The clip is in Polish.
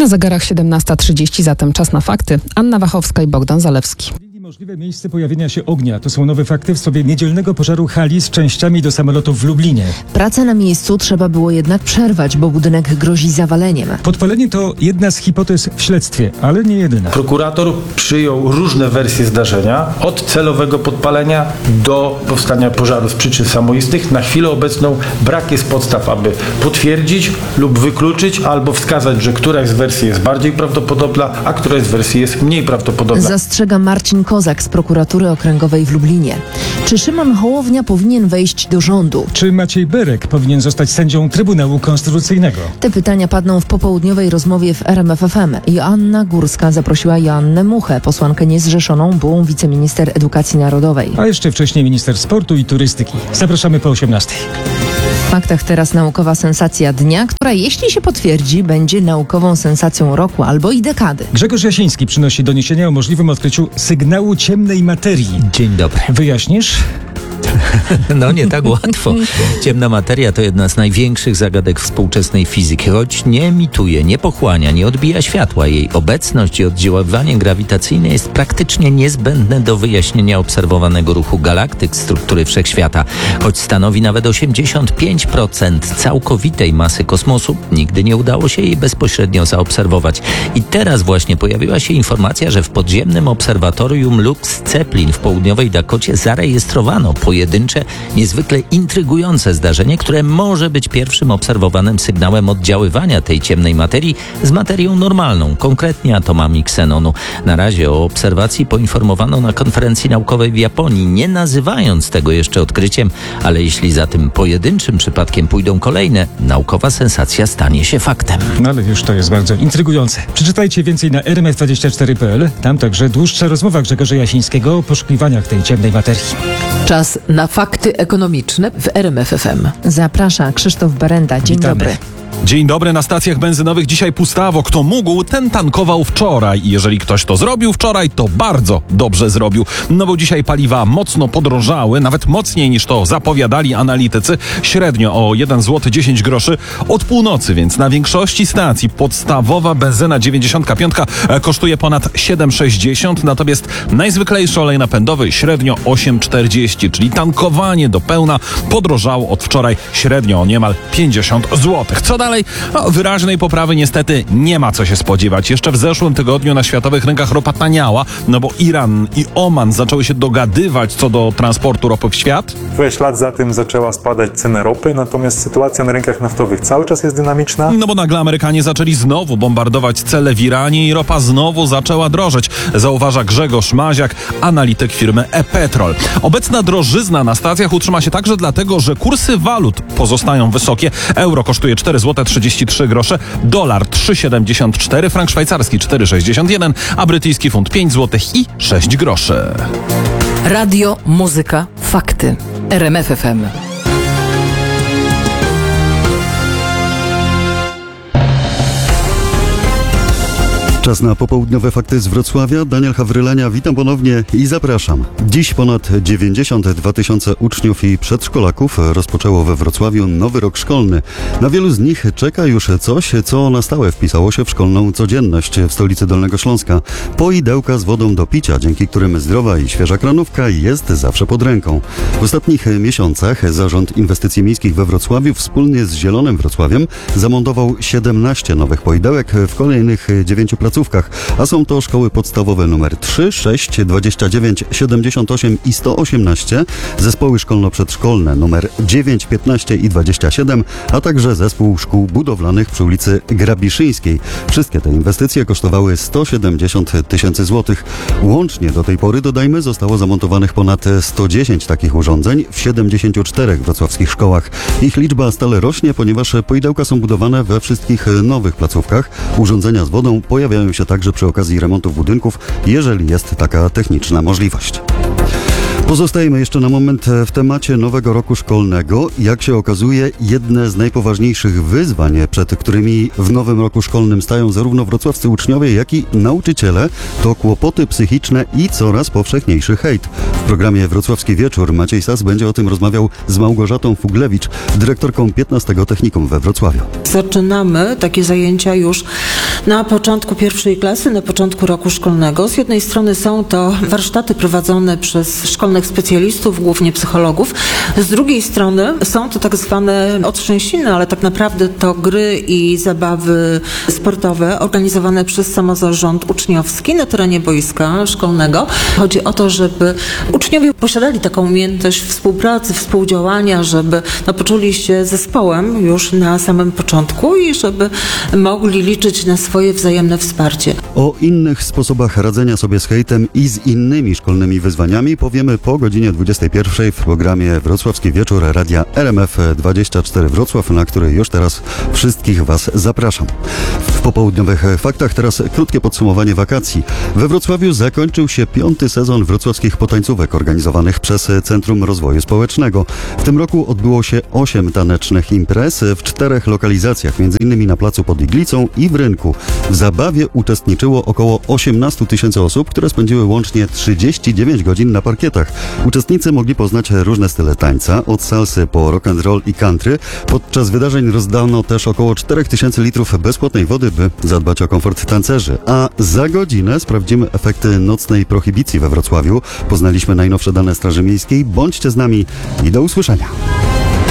Na zegarach 17:30, zatem czas na fakty. Anna Wachowska i Bogdan Zalewski. Możliwe miejsce pojawienia się ognia. To są nowe fakty w sprawie niedzielnego pożaru hali z częściami do samolotów w Lublinie. Pracę na miejscu trzeba było jednak przerwać, bo budynek grozi zawaleniem. Podpalenie to jedna z hipotez w śledztwie, ale nie jedyna. Prokurator przyjął różne wersje zdarzenia, od celowego podpalenia do powstania pożaru z przyczyn samoistnych. Na chwilę obecną brak jest podstaw, aby potwierdzić lub wykluczyć albo wskazać, że któraś z wersji jest bardziej prawdopodobna, a któraś z wersji jest mniej prawdopodobna. Zastrzega Marcin Kozak z Prokuratury Okręgowej w Lublinie. Czy Szymon Hołownia powinien wejść do rządu? Czy Maciej Berek powinien zostać sędzią Trybunału Konstytucyjnego? Te pytania padną w popołudniowej rozmowie w RMF FM. Joanna Górska zaprosiła Joannę Muchę, posłankę niezrzeszoną, byłą wiceminister edukacji narodowej. A jeszcze wcześniej minister sportu i turystyki. Zapraszamy po 18:00. W faktach teraz naukowa sensacja dnia, która jeśli się potwierdzi, będzie naukową sensacją roku albo i dekady. Grzegorz Jasiński przynosi doniesienia o możliwym odkryciu sygnału ciemnej materii. Dzień dobry. Wyjaśnisz? No nie tak łatwo. Ciemna materia to jedna z największych zagadek współczesnej fizyki, choć nie emituje, nie pochłania, nie odbija światła. Jej obecność i oddziaływanie grawitacyjne jest praktycznie niezbędne do wyjaśnienia obserwowanego ruchu galaktyk, struktury wszechświata. Choć stanowi nawet 85% całkowitej masy kosmosu, nigdy nie udało się jej bezpośrednio zaobserwować. I teraz właśnie pojawiła się informacja, że w podziemnym obserwatorium Lux Zeppelin w południowej Dakocie zarejestrowano pojedyncze, niezwykle intrygujące zdarzenie, które może być pierwszym obserwowanym sygnałem oddziaływania tej ciemnej materii z materią normalną, konkretnie atomami ksenonu. Na razie o obserwacji poinformowano na konferencji naukowej w Japonii, nie nazywając tego jeszcze odkryciem, ale jeśli za tym pojedynczym przypadkiem pójdą kolejne, naukowa sensacja stanie się faktem. No ale już to jest bardzo intrygujące. Przeczytajcie więcej na rmf24.pl. Tam także dłuższa rozmowa Grzegorza Jasińskiego o poszukiwaniach tej ciemnej materii. Czas na fakty ekonomiczne w RMF FM. Zaprasza Krzysztof Berenda. Dzień Witamy. dobry. Dzień dobry, na stacjach benzynowych dzisiaj pustawo. Kto mógł, ten tankował wczoraj. I jeżeli ktoś to zrobił wczoraj, to bardzo dobrze zrobił. No bo dzisiaj paliwa mocno podrożały, nawet mocniej niż to zapowiadali analitycy. Średnio o 1 zł 10 groszy od północy, więc na większości stacji podstawowa benzyna 95 kosztuje ponad 7,60, natomiast najzwyklejszy olej napędowy średnio 8,40, czyli tankowanie do pełna podrożało od wczoraj średnio o niemal 50 zł. Co dalej? No, wyraźnej poprawy niestety nie ma co się spodziewać. Jeszcze w zeszłym tygodniu na światowych rynkach ropa taniała, no bo Iran i Oman zaczęły się dogadywać co do transportu ropy w świat. W ślad za tym zaczęła spadać cena ropy, natomiast sytuacja na rynkach naftowych cały czas jest dynamiczna. No bo nagle Amerykanie zaczęli znowu bombardować cele w Iranie i ropa znowu zaczęła drożeć, zauważa Grzegorz Maziak, analityk firmy E-Petrol. Obecna drożyzna na stacjach utrzyma się także dlatego, że kursy walut pozostają wysokie. Euro kosztuje 4 zł 33 grosze, dolar 3,74, frank szwajcarski 4,61, a brytyjski funt 5 zł i 6 groszy. Radio, muzyka, fakty. RMF FM. Czas na popołudniowe fakty z Wrocławia. Daniel Hawrylenia, witam ponownie i zapraszam. Dziś ponad 92 tysiące uczniów i przedszkolaków rozpoczęło we Wrocławiu nowy rok szkolny. Na wielu z nich czeka już coś, co na stałe wpisało się w szkolną codzienność w stolicy Dolnego Śląska. Poidełka z wodą do picia, dzięki którym zdrowa i świeża kranówka jest zawsze pod ręką. W ostatnich miesiącach Zarząd Inwestycji Miejskich we Wrocławiu wspólnie z Zielonym Wrocławiem zamontował 17 nowych poidełek w kolejnych 9 placówkach, a są to szkoły podstawowe nr 3, 6, 29, 78 i 118, zespoły szkolno-przedszkolne nr 9, 15 i 27, a także zespół szkół budowlanych przy ulicy Grabiszyńskiej. Wszystkie te inwestycje kosztowały 170 tysięcy złotych. Łącznie do tej pory, dodajmy, zostało zamontowanych ponad 110 takich urządzeń w 74 wrocławskich szkołach. Ich liczba stale rośnie, ponieważ poidełka są budowane we wszystkich nowych placówkach. Urządzenia z wodą pojawiają się także przy okazji remontów budynków, jeżeli jest taka techniczna możliwość. Pozostajemy jeszcze na moment w temacie nowego roku szkolnego. Jak się okazuje, jedne z najpoważniejszych wyzwań, przed którymi w nowym roku szkolnym stają zarówno wrocławscy uczniowie, jak i nauczyciele, to kłopoty psychiczne i coraz powszechniejszy hejt. W programie Wrocławski Wieczór Maciej Sas będzie o tym rozmawiał z Małgorzatą Fuglewicz, dyrektorką 15 Technikum we Wrocławiu. Zaczynamy takie zajęcia już na początku pierwszej klasy, na początku roku szkolnego. Z jednej strony są to warsztaty prowadzone przez szkolnych specjalistów, głównie psychologów. Z drugiej strony są to tak zwane otrzęsiny, ale tak naprawdę to gry i zabawy sportowe organizowane przez samorząd uczniowski na terenie boiska szkolnego. Chodzi o to, żeby uczniowie posiadali taką umiejętność współpracy, współdziałania, żeby poczuli się zespołem już na samym początku i żeby mogli liczyć na swoje wzajemne wsparcie. O innych sposobach radzenia sobie z hejtem i z innymi szkolnymi wyzwaniami powiemy po godzinie 21 w programie Wrocławski Wieczór Radia RMF24 Wrocław, na który już teraz wszystkich Was zapraszam. W popołudniowych faktach teraz krótkie podsumowanie wakacji. We Wrocławiu zakończył się 5. sezon wrocławskich potańcówek organizowanych przez Centrum Rozwoju Społecznego. W tym roku odbyło się 8 tanecznych imprez w 4 lokalizacjach, m.in. na placu pod Iglicą i w Rynku. W zabawie uczestniczyło około 18 000 osób, które spędziły łącznie 39 godzin na parkietach. Uczestnicy mogli poznać różne style tańca, od salsy po rock and roll i country. Podczas wydarzeń rozdano też około 4000 litrów bezpłatnej wody, by zadbać o komfort tancerzy. A za godzinę sprawdzimy efekty nocnej prohibicji we Wrocławiu. Poznaliśmy najnowsze dane Straży Miejskiej. Bądźcie z nami i do usłyszenia.